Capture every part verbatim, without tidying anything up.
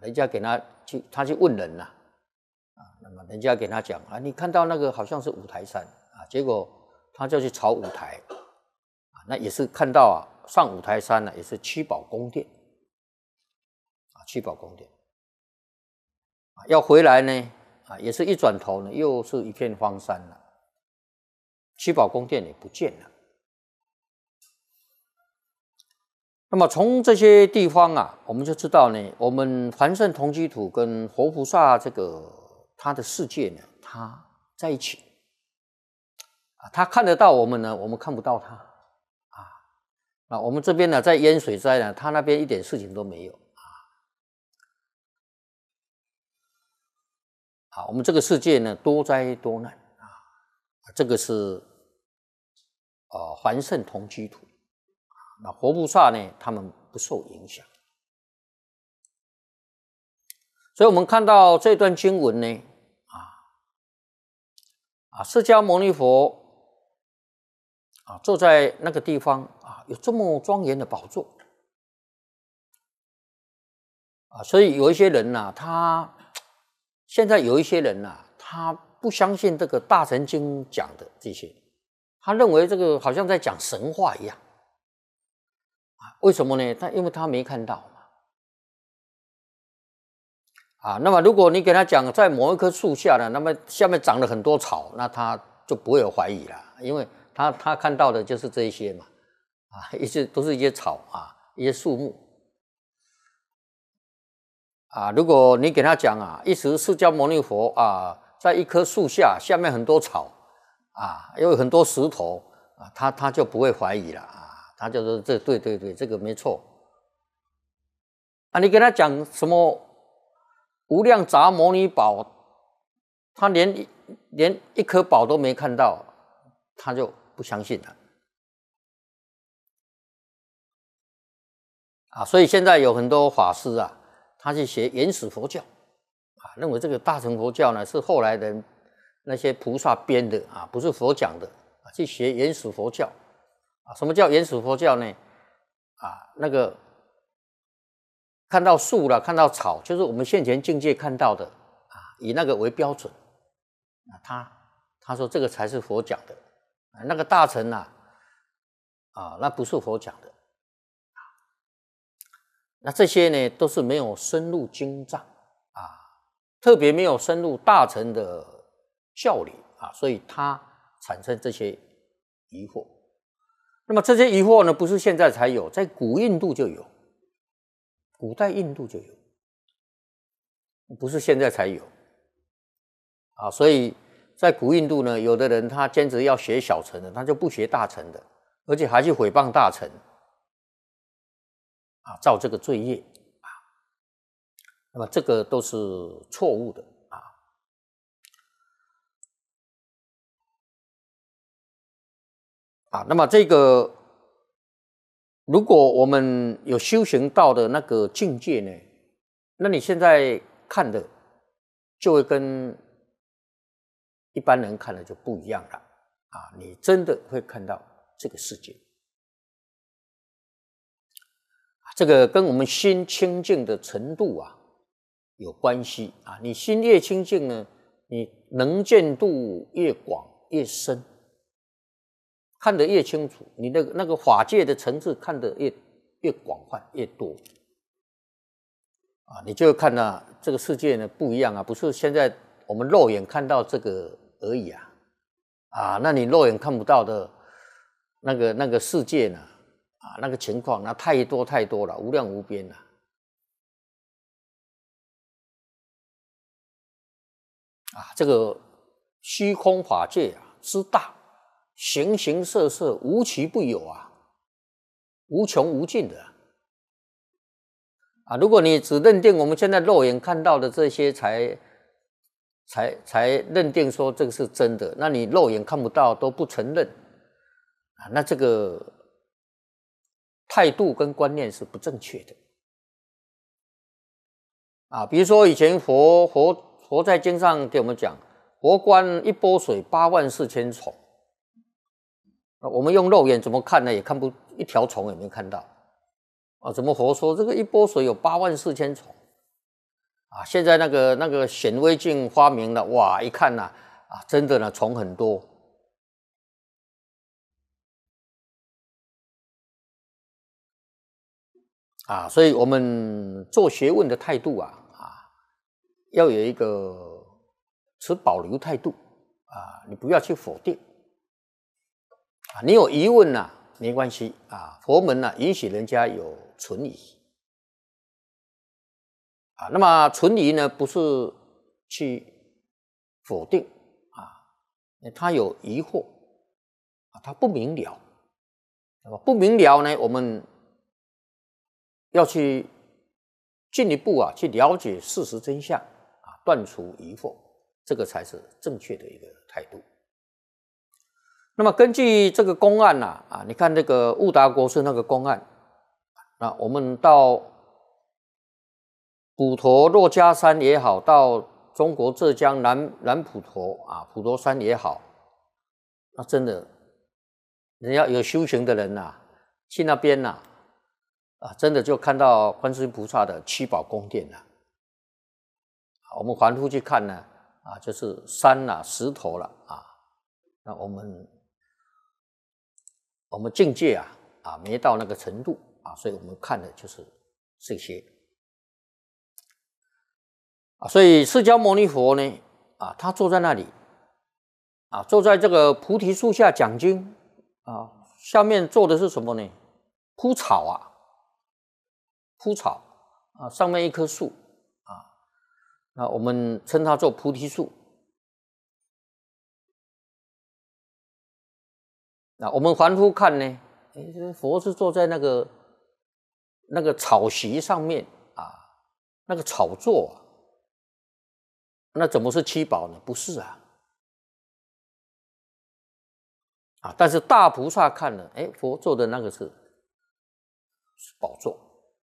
人家给他去，他去问人呐、啊，啊，那么人家给他讲啊，你看到那个好像是五台山啊，结果他就去朝五台，啊，那也是看到啊，上五台山呢、啊，也是七宝宫殿，啊，七宝宫殿，啊，要回来呢，啊，也是一转头呢，又是一片荒山了，七宝宫殿也不见了。那么从这些地方啊，我们就知道呢，我们凡圣同居土跟活菩萨这个他的世界呢，他在一起啊，他看得到我们呢，我们看不到他啊。那我们这边呢，在淹水灾呢，他那边一点事情都没有啊。啊，我们这个世界呢，多灾多难啊，这个是呃凡圣同居土。那活菩萨呢，他们不受影响，所以我们看到这段经文呢，啊啊，释迦牟尼佛啊坐在那个地方啊，有这么庄严的宝座啊，所以有一些人呐、啊，他现在有一些人呐、啊，他不相信这个大乘经讲的这些，他认为这个好像在讲神话一样。为什么呢？他因为他没看到嘛，啊，那么如果你给他讲在某一棵树下呢，那么下面长了很多草，那他就不会有怀疑了，因为他他看到的就是这一些嘛，啊，一些都是一些草啊，一些树木，啊，如果你给他讲啊，一时释迦牟尼佛啊，在一棵树下，下面很多草啊，又有很多石头啊，他他就不会怀疑了啊。他就说这对对对，这个没错。啊，你跟他讲什么无量杂摩尼宝，他连连一颗宝都没看到，他就不相信了。啊，所以现在有很多法师啊，他去学原始佛教，啊，认为这个大乘佛教呢是后来的那些菩萨编的啊，不是佛讲的啊，去学原始佛教。啊，什么叫原始佛教呢？啊，那个看到树了，看到草，就是我们现前境界看到的啊，以那个为标准。啊，他他说这个才是佛讲的，啊，那个大乘啊，啊，那不是佛讲的。啊，那这些呢，都是没有深入经藏啊，特别没有深入大乘的教理啊，所以他产生这些疑惑。那么这些疑惑呢，不是现在才有，在古印度就有，古代印度就有，不是现在才有啊。所以在古印度呢，有的人他坚持要学小乘的，他就不学大乘的，而且还去毁谤大乘啊，造这个罪业啊。那么这个都是错误的啊。啊，那么这个，如果我们有修行到的那个境界呢，那你现在看的就会跟一般人看的就不一样了啊！你真的会看到这个世界，这个跟我们心清净的程度啊有关系啊。你心越清净呢，你能见度越广越深。看得越清楚，你那个那个法界的层次看得越越广泛越多啊，你就看到这个世界呢不一样啊，不是现在我们肉眼看到这个而已啊啊，那你肉眼看不到的那个那个世界呢啊，那个情况那太多太多了，无量无边了啊，这个虚空法界啊之大。形形色色，无奇不有啊，无穷无尽的啊！如果你只认定我们现在肉眼看到的这些才，才才认定说这个是真的，那你肉眼看不到都不承认啊，那这个态度跟观念是不正确的啊。比如说以前佛佛佛在经上给我们讲，佛观一波水八万四千虫。我们用肉眼怎么看呢？也看不一条虫也没看到啊！怎么佛说这个一波水有八万四千虫啊，现在那个那个显微镜发明了，哇，一看呐，啊，真的呢，虫很多。啊，所以我们做学问的态度啊，啊，要有一个持保留态度啊，你不要去否定啊，你有疑问呐、啊，没关系啊，佛门呢、啊、允许人家有存疑啊，那么存疑呢不是去否定啊，他有疑惑啊，他不明了，不明了呢，我们要去进一步啊，去了解事实真相啊，断除疑惑，这个才是正确的一个态度。那么根据这个公案呐、啊，啊，你看那个悟达国师那个公案，那我们到普陀珞珈山也好，到中国浙江南南普陀啊，普陀山也好，那真的，人家有修行的人呐、啊，去那边呐、啊。啊，真的就看到观世音菩萨的七宝宫殿了。我们凡夫去看呢，啊，就是山啦、石头了啊。那我们我们境界啊，啊，没到那个程度啊，所以我们看的就是这些。啊，所以释迦牟尼佛呢，啊，他坐在那里，啊，坐在这个菩提树下讲经，啊，下面坐的是什么呢？铺草啊。铺草啊，上面一棵树啊，那我们称它做菩提树。那我们凡夫看呢，诶，佛是坐在那个那个草席上面啊，那个草座啊，那怎么是七宝呢？不是啊，啊，但是大菩萨看了，哎，佛坐的那个是宝座。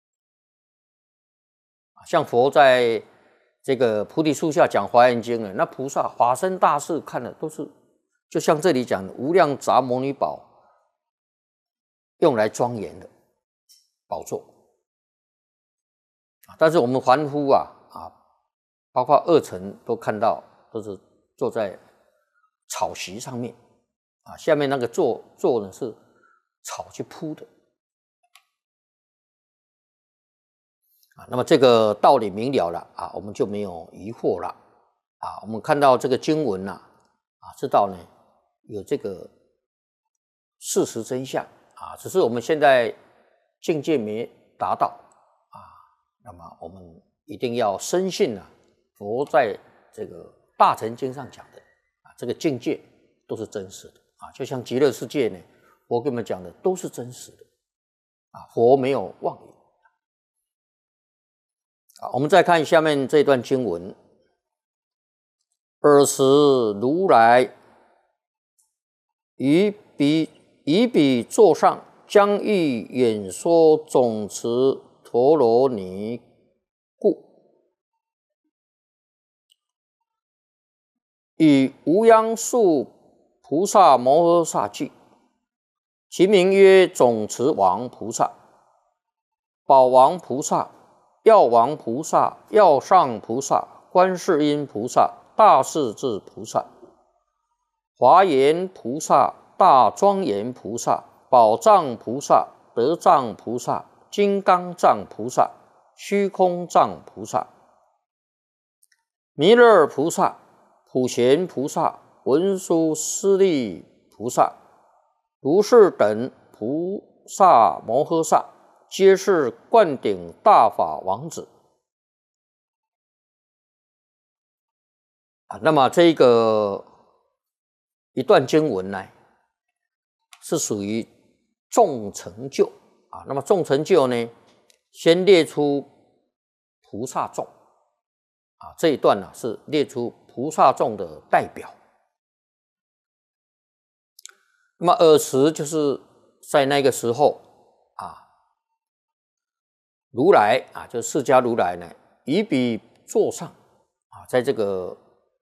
像佛在这个菩提树下讲华严经了，那菩萨法身大士看了都是，就像这里讲的无量杂摩尼宝，用来庄严的宝座。但是我们凡夫啊啊，包括二乘都看到都是坐在草席上面啊，下面那个座座呢是草去铺的。啊，那么这个道理明了了啊，我们就没有疑惑了啊。我们看到这个经文呐、啊，啊，知道呢有这个事实真相啊，只是我们现在境界没达到啊。那么我们一定要深信啊，佛在这个大乘经上讲的啊，这个境界都是真实的啊。就像极乐世界呢，佛跟我们讲的都是真实的啊，佛没有妄语。我们再看下面这段经文：尔时如来于彼于彼座上，将欲演说总持陀罗尼故，以无央数菩萨摩诃萨句，其名曰总持王菩萨、宝王菩萨、药王菩萨、药上菩萨、观世音菩萨、大势至菩萨、华严菩萨、大庄严菩萨、宝藏菩萨、德藏菩萨、金刚藏菩萨、虚空藏菩萨、弥勒菩萨、普贤菩萨、文殊师利菩萨、如是等菩萨摩诃萨，皆是灌顶大法王子啊。那么这个一段经文呢，是属于众成就啊。那么众成就呢，先列出菩萨众啊，这一段呢是列出菩萨众的代表。那么尔时就是在那个时候啊。如来啊，就释迦如来呢，于彼座上啊，在这个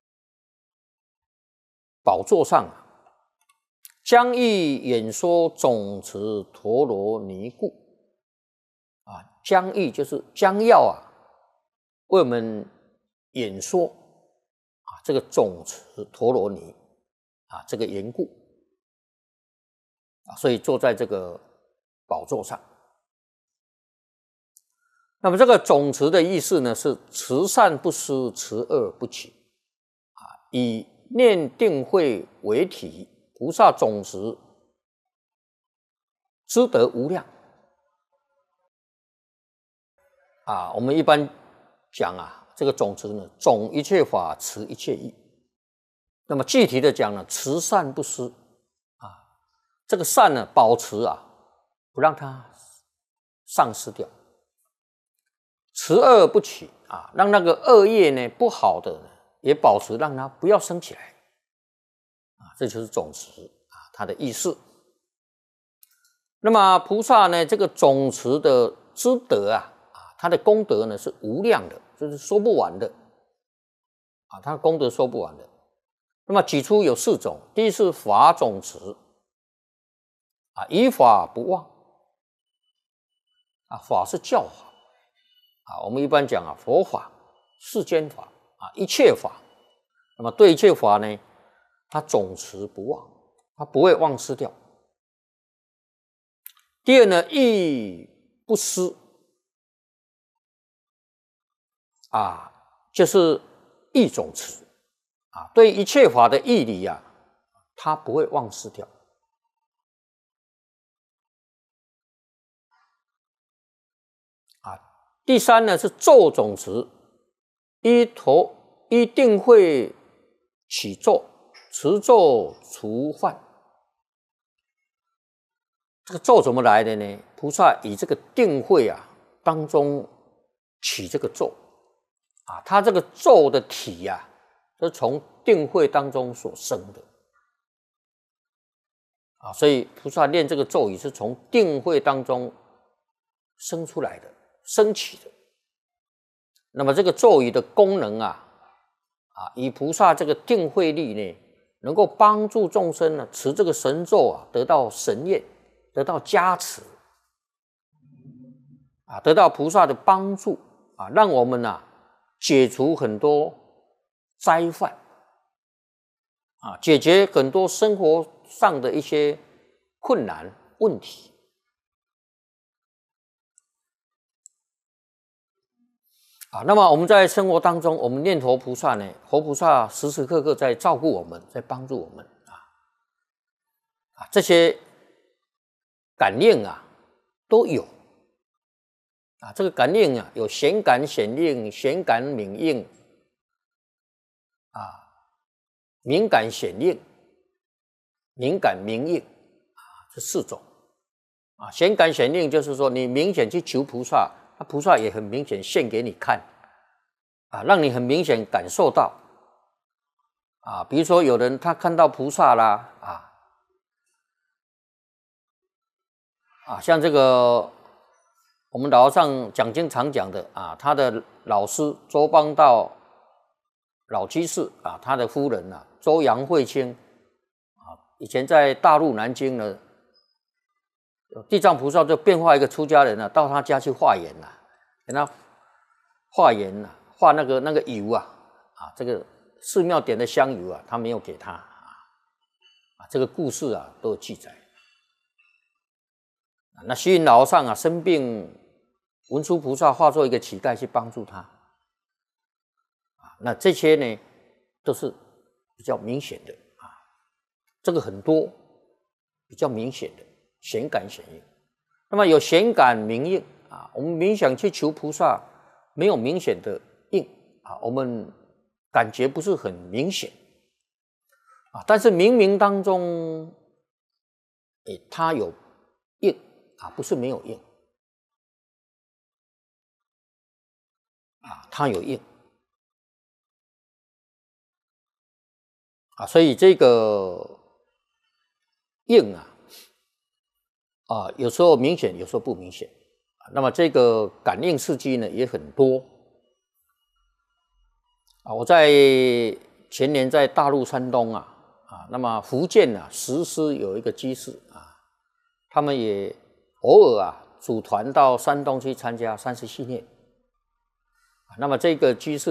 宝座上啊，将欲演说总持陀罗尼故啊，将欲就是将要啊，为我们演说啊这个总持陀罗尼啊这个缘故啊，所以坐在这个宝座上。那么这个总持的意思呢，是慈善不施，慈恶不起啊，以念定慧为体，菩萨总持资德无量啊。我们一般讲啊，这个总持呢，总一切法，持一切义。那么具体的讲呢，慈善不施啊，这个善呢，保持啊，不让它丧失掉。慈恶不起啊，让那个恶业呢不好的呢也保持，让它不要生起来啊，这就是总持啊它的意思。那么菩萨呢，这个总持的资德啊，啊，它的功德呢是无量的，就是说不完的啊，它的功德说不完的。那么举出有四种，第一是法总持啊，以法不忘啊，法是教法。啊，我们一般讲啊，佛法、世间法啊，一切法。那么对一切法呢，它总持不忘，它不会忘失掉。第二呢，义不施啊，就是义总持啊，对一切法的义理啊，它不会忘失掉。第三呢是咒总持，依陀依定慧起咒，持咒除患。这个咒怎么来的呢？菩萨以这个定慧啊当中起这个咒啊，他这个咒的体啊，是从定慧当中所生的啊，所以菩萨念这个咒语是从定慧当中生出来的。升起的，那么这个咒语的功能啊，啊，以菩萨这个定慧力呢，能够帮助众生呢持这个神咒啊，得到神验，得到加持，啊，得到菩萨的帮助啊，让我们啊解除很多灾患，啊，解决很多生活上的一些困难问题。啊，那么我们在生活当中，我们念佛菩萨呢，佛菩萨时时刻刻在照顾我们，在帮助我们啊，啊，这些感应啊都有啊，这个感应啊有显感显应、显感敏应啊，敏感显应、敏感明应啊，这四种啊，显感显应就是说你明显去求菩萨。那菩萨也很明显现给你看啊，让你很明显感受到啊，比如说有人他看到菩萨啦啊啊，像这个我们老和尚讲经常讲的啊，他的老师周邦道老居士啊，他的夫人啊周杨慧清啊，以前在大陆南京呢。地藏菩萨就变化一个出家人啊，到他家去化缘啊，给他化缘啊，化那个那个油啊，啊，这个寺庙点的香油啊，他没有给他啊，啊，这个故事啊都有记载。啊、那虚云老和尚啊生病，文殊菩萨化作一个乞丐去帮助他，啊，那这些呢都是比较明显的啊，这个很多比较明显的。显感显应，那么有显感明应啊，我们冥想去求菩萨，没有明显的应啊，我们感觉不是很明显啊，但是冥冥当中，诶，它有应啊，不是没有应啊，它有应啊，所以这个应啊。啊，有时候明显，有时候不明显。那么这个感应刺激呢也很多。啊，我在前年在大陆山东啊，啊，那么福建啊，石狮有一个居士啊，他们也偶尔啊组团到山东去参加三十系列。那么这个居士。